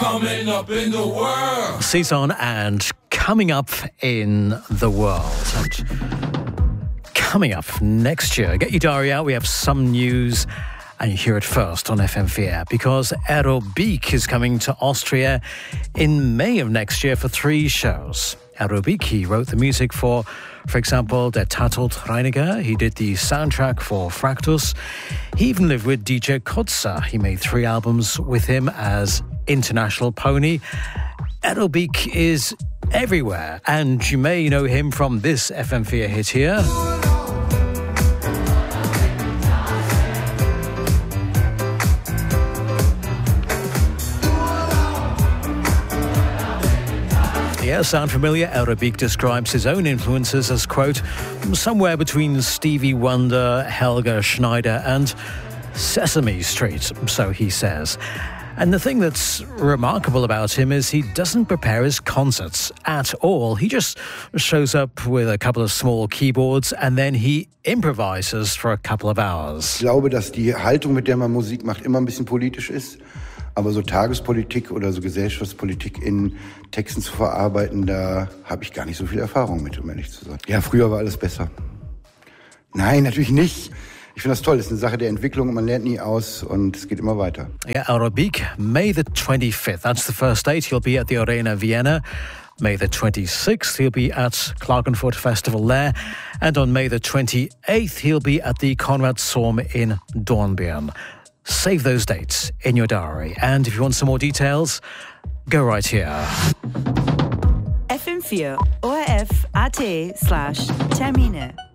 Coming up in the world. Season and coming up in the world. And coming up next year, get your diary out, we have some news. And you hear it first on FM4 because Aerobic is coming to Austria in May of next year for 3 shows. Aerobic, he wrote the music for example, Der Tatortreiniger. He did the soundtrack for Fractus. He even lived with DJ Kotzer. He made 3 albums with him as International Pony. Aerobic is everywhere, and you may know him from this FM4 hit here. Yeah, sound familiar? Aerobic describes his own influences as, quote, somewhere between Stevie Wonder, Helge Schneider and Sesame Street, so he says. And the thing that's remarkable about him is he doesn't prepare his concerts at all. He just shows up with a couple of small keyboards and then he improvises for a couple of hours. Ich glaube, dass die Haltung, mit der man Musik macht, immer ein bisschen politisch ist. Aber so Tagespolitik oder so Gesellschaftspolitik in Texten zu verarbeiten, da habe ich gar nicht so viel Erfahrung mit, um ehrlich zu sein. Ja, früher war alles besser. Nein, natürlich nicht. Ich finde das toll. Das ist eine Sache der Entwicklung und man lernt nie aus und es geht immer weiter. Yeah, Aerobic, May the 25th. That's the first date. He'll be at the Arena Vienna. May the 26th, he'll be at Klagenfurt Festival there. And on May the 28th, he'll be at the Konrad Sohm in Dornbirn. Save those dates in your diary. And if you want some more details, go right here. FM4 ORF.at/Termine